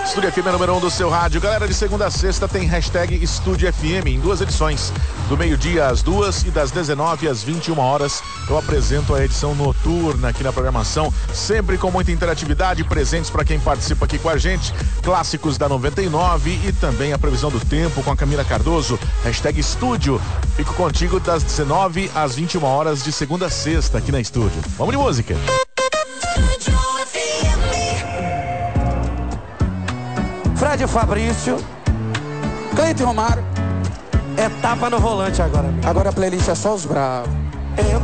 Estúdio FM é número 1 do seu rádio. Galera, de segunda a sexta tem hashtag Estúdio FM em 2 edições. Do meio-dia às 2 e das 19 às 21 horas. Eu apresento a edição noturna aqui na programação, sempre com muita interatividade, presentes para quem participa aqui com a gente, clássicos da 99 e também a previsão do tempo com a Camila Cardoso. Hashtag Estúdio. Fico contigo das 19 às 21 horas de segunda a sexta aqui na Estúdio. Vamos de música. Fred Fabrício, Cleiton Romário. É tapa no volante agora, amigo. Agora a playlist é só os bravos.